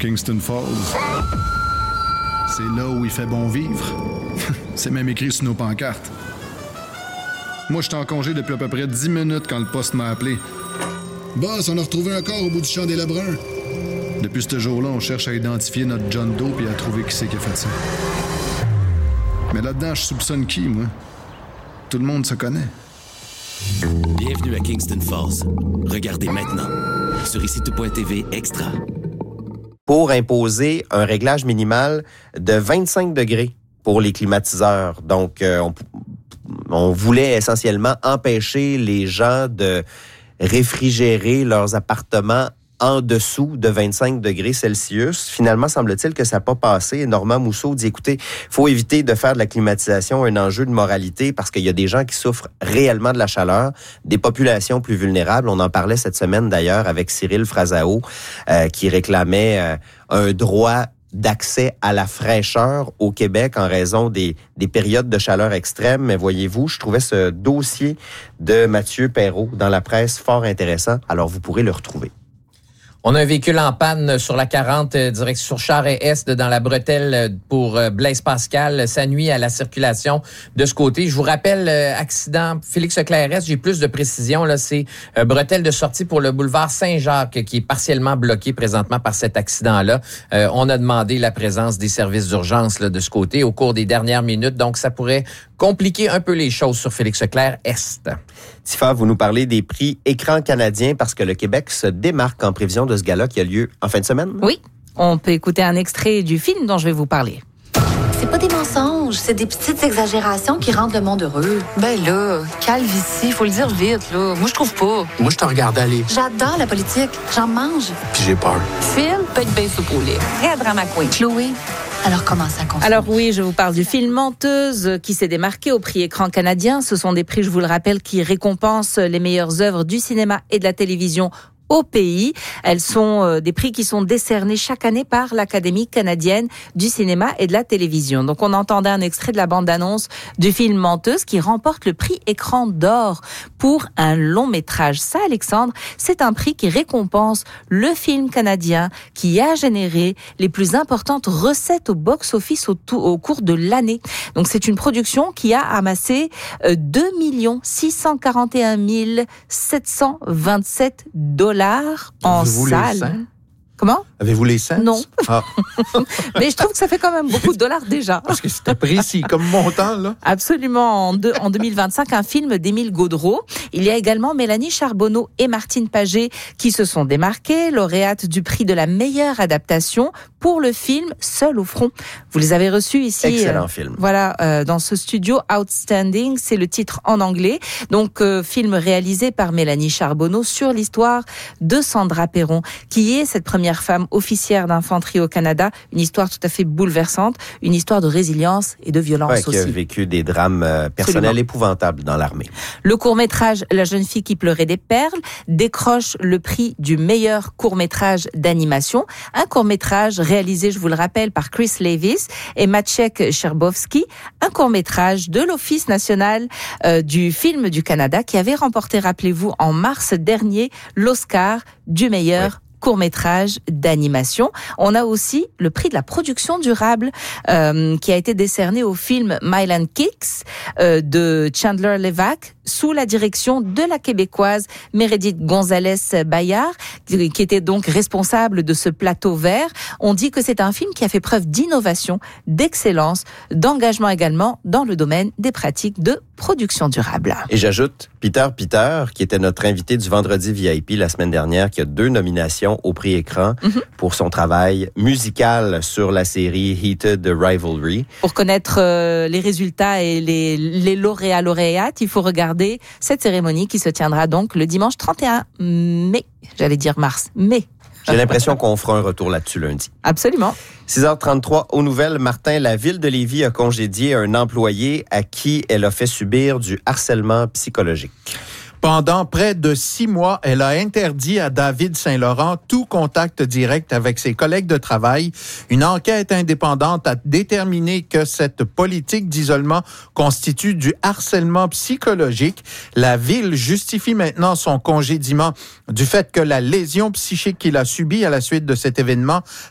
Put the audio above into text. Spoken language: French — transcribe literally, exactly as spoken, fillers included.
Kingston Falls. C'est là où il fait bon vivre. C'est même écrit sur nos pancartes. Moi, j'étais en congé depuis à peu près dix minutes quand le poste m'a appelé. Boss, on a retrouvé un corps au bout du champ des Lebrun. Depuis ce jour-là, on cherche à identifier notre John Doe et à trouver qui c'est qui a fait ça. Mais là-dedans, je soupçonne qui, moi? Tout le monde se connaît. Bienvenue à Kingston Falls. Regardez maintenant sur ici tout point t v Extra. Pour imposer un réglage minimal de vingt-cinq degrés pour les climatiseurs. Donc, euh, on, on voulait essentiellement empêcher les gens de réfrigérer leurs appartements en dessous de vingt-cinq degrés Celsius. Finalement, semble-t-il que ça n'a pas passé. Normand Mousseau dit, écoutez, il faut éviter de faire de la climatisation un enjeu de moralité parce qu'il y a des gens qui souffrent réellement de la chaleur, des populations plus vulnérables. On en parlait cette semaine d'ailleurs avec Cyril Frazao euh, qui réclamait euh, un droit d'accès à la fraîcheur au Québec en raison des, des périodes de chaleur extrême. Mais voyez-vous, je trouvais ce dossier de Mathieu Perrault dans la presse fort intéressant. Alors, vous pourrez le retrouver. On a un véhicule en panne sur la quarante, direction Charest-Est, dans la bretelle pour Blaise Pascal. Ça nuit à la circulation de ce côté. Je vous rappelle, accident Félix Leclerc-Est, j'ai plus de précision. Là, c'est bretelle de sortie pour le boulevard Saint-Jacques qui est partiellement bloqué présentement par cet accident-là. Euh, on a demandé la présence des services d'urgence là, de ce côté au cours des dernières minutes. Donc, ça pourrait compliquer un peu les choses sur Félix Leclerc-Est. Tifa, vous nous parlez des prix Écran canadien parce que le Québec se démarque en prévision de ce gala qui a lieu en fin de semaine? Oui, on peut écouter un extrait du film dont je vais vous parler. C'est pas des mensonges, c'est des petites exagérations qui rendent le monde heureux. Ben là, calvitie, faut le dire vite, là. Moi, je trouve pas. Moi, je te regarde aller. J'adore la politique, j'en mange. Puis j'ai peur. Phil, peut être bien soupe au lait. Très drama queen. Chloé, alors comment ça consommer? Alors oui, je vous parle du film Menteuse qui s'est démarqué au prix Écran canadien. Ce sont des prix, je vous le rappelle, qui récompensent les meilleures œuvres du cinéma et de la télévision au pays. Elles sont euh, des prix qui sont décernés chaque année par l'Académie canadienne du cinéma et de la télévision. Donc on entendait un extrait de la bande-annonce du film Menteuse qui remporte le prix Écran d'or pour un long métrage. Ça, Alexandre, c'est un prix qui récompense le film canadien qui a généré les plus importantes recettes au box-office au, tout, au cours de l'année. Donc c'est une production qui a amassé euh, deux millions six cent quarante et un mille sept cent vingt-sept dollars en Avez-vous salle. les seins? Comment? Avez-vous les sens? Non. Ah. Mais je trouve que ça fait quand même beaucoup de dollars déjà. Parce que c'était précis comme montant, là. Absolument. En, deux, en deux mille vingt-cinq, un film d'Émile Gaudreau. Il y a également Mélanie Charbonneau et Martine Pagé qui se sont démarquées, lauréates du prix de la meilleure adaptation pour le film Seul au front. Vous les avez reçus ici. Excellent euh, film. Voilà, euh, dans ce studio Outstanding, c'est le titre en anglais. Donc, euh, film réalisé par Mélanie Charbonneau sur l'histoire de Sandra Perron, qui est cette première femme officière d'infanterie au Canada. Une histoire tout à fait bouleversante, une histoire de résilience et de violence Ouais, qui aussi. a vécu des drames euh, personnels Absolument. épouvantables dans l'armée. Le court-métrage La jeune fille qui pleurait des perles décroche le prix du meilleur court-métrage d'animation. Un court-métrage réalisé, je vous le rappelle, par Chris Levis et Maciek Sherbowski. Un court-métrage de l'Office national euh, du film du Canada qui avait remporté, rappelez-vous, en mars dernier, l'Oscar du meilleur ouais. court-métrage d'animation. On a aussi le prix de la production durable euh, qui a été décerné au film Mylan Kicks euh, de Chandler Levac sous la direction de la Québécoise Meredith Gonzalez-Bayard, qui, qui était donc responsable de ce plateau vert. On dit que c'est un film qui a fait preuve d'innovation, d'excellence, d'engagement également dans le domaine des pratiques de production durable. Et j'ajoute Peter Peter, qui était notre invité du Vendredi V I P la semaine dernière, qui a deux nominations au prix Écran mm-hmm. pour son travail musical sur la série Heated Rivalry. Pour connaître euh, les résultats et les, les lauréats lauréates, il faut regarder cette cérémonie qui se tiendra donc le dimanche trente et un mai. J'allais dire mars, mai. J'ai l'impression qu'on fera un retour là-dessus lundi. Absolument. six heures trente-trois, aux nouvelles, Martin, la ville de Lévis a congédié un employé à qui elle a fait subir du harcèlement psychologique. Pendant près de six mois, elle a interdit à David Saint-Laurent tout contact direct avec ses collègues de travail. Une enquête indépendante a déterminé que cette politique d'isolement constitue du harcèlement psychologique. La ville justifie maintenant son congédiement du fait que la lésion psychique qu'il a subie à la suite de cet événement